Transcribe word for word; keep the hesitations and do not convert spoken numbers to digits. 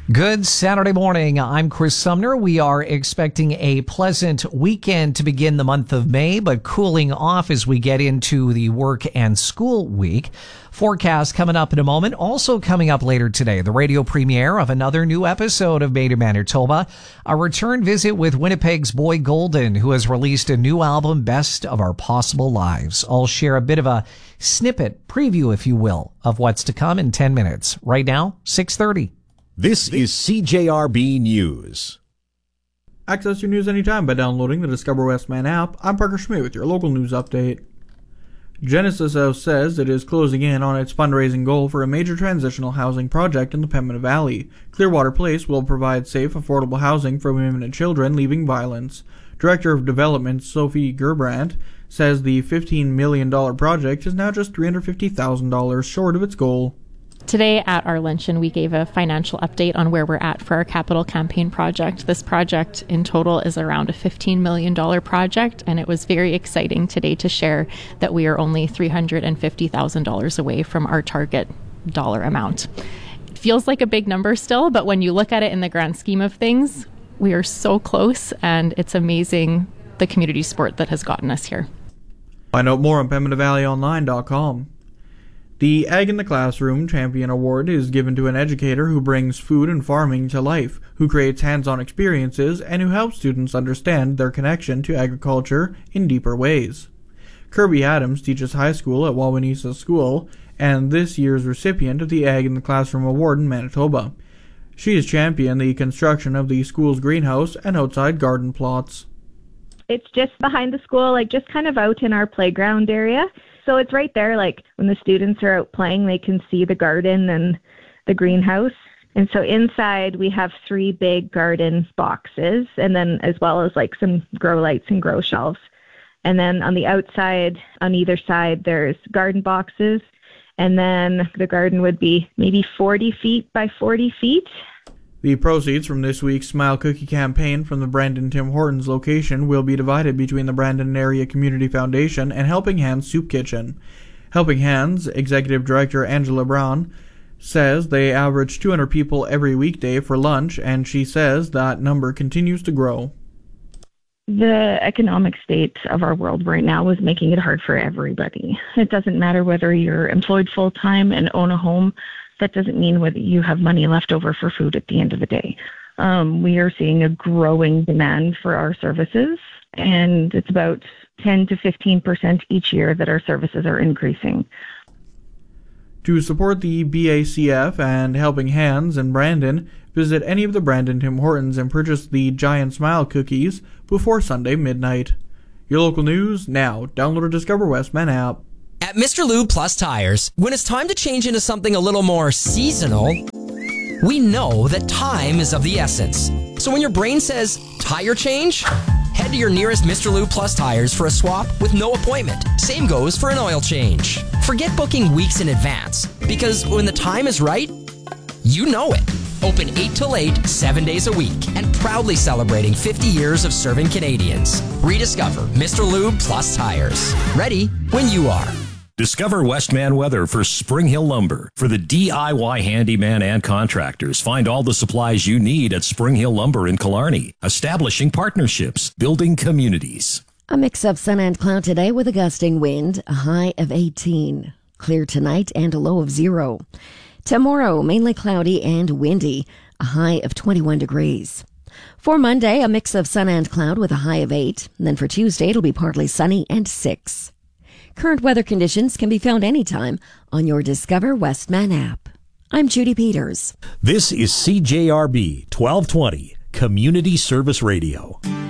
Good Saturday morning. I'm Chris Sumner. We are expecting a pleasant weekend to begin the month of May, but cooling off as we get into the work and school week. Forecast coming up in a moment. Also coming up later today, the radio premiere of another new episode of Made in Manitoba. A return visit with Winnipeg's Boy Golden, who has released a new album, Best of Our Possible Lives. I'll share a bit of a snippet, preview, if you will, of what's to come in ten minutes. Right now, six thirty. This is C J R B News. Access your news anytime by downloading the Discover Westman app. I'm Parker Schmidt with your local news update. Genesis House says it is closing in on its fundraising goal for a major transitional housing project in the Pembina Valley. Clearwater Place will provide safe, affordable housing for women and children leaving violence. Director of Development Sophie Gerbrandt says the fifteen million dollars project is now just three hundred fifty thousand dollars short of its goal. Today at our luncheon, we gave a financial update on where we're at for our capital campaign project. This project in total is around a fifteen million dollars project, and it was very exciting today to share that we are only three hundred fifty thousand dollars away from our target dollar amount. It feels like a big number still, but when you look at it in the grand scheme of things, we are so close, and it's amazing the community support that has gotten us here. Find out more on Pembina Valley Online dot com. The Ag in the Classroom Champion Award is given to an educator who brings food and farming to life, who creates hands-on experiences, and who helps students understand their connection to agriculture in deeper ways. Kirby Adams teaches high school at Wawanesa School, and this year's recipient of the Ag in the Classroom Award in Manitoba. She has championed the construction of the school's greenhouse and outside garden plots. It's just behind the school, like just kind of out in our playground area. So it's right there, like when the students are out playing, they can see the garden and the greenhouse. And so inside we have three big garden boxes, and then as well as like some grow lights and grow shelves. And then on the outside, on either side, there's garden boxes. And then the garden would be maybe forty feet by forty feet. The proceeds from this week's Smile Cookie campaign from the Brandon Tim Hortons location will be divided between the Brandon Area Community Foundation and Helping Hands Soup Kitchen. Helping Hands Executive Director Angela Brown says they average two hundred people every weekday for lunch, and she says that number continues to grow. The economic state of our world right now is making it hard for everybody. It doesn't matter whether you're employed full-time and own a home. That doesn't mean whether you have money left over for food at the end of the day. Um, we are seeing a growing demand for our services, and it's about ten to fifteen percent each year that our services are increasing. To support the B A C F and Helping Hands in Brandon, visit any of the Brandon Tim Hortons and purchase the Giant Smile cookies before Sunday midnight. Your local news now. Download the Discover Westman app. At Mister Lube Plus Tires, when it's time to change into something a little more seasonal, we know that time is of the essence. So when your brain says, tire change, head to your nearest Mister Lube Plus Tires for a swap with no appointment. Same goes for an oil change. Forget booking weeks in advance, because when the time is right, you know it. Open eight till eight, seven days a week, and proudly celebrating fifty years of serving Canadians. Rediscover Mister Lube Plus Tires. Ready when you are. Discover Westman weather for Spring Hill Lumber. For the D I Y handyman and contractors, find all the supplies you need at Spring Hill Lumber in Killarney. Establishing partnerships, building communities. A mix of sun and cloud today with a gusting wind, a high of eighteen. Clear tonight and a low of zero. Tomorrow, mainly cloudy and windy, a high of twenty-one degrees. For Monday, a mix of sun and cloud with a high of eight. And then for Tuesday, it'll be partly sunny and six. Current weather conditions can be found anytime on your Discover Westman app. I'm Judy Peters. This is C J R B twelve twenty, Community Service Radio.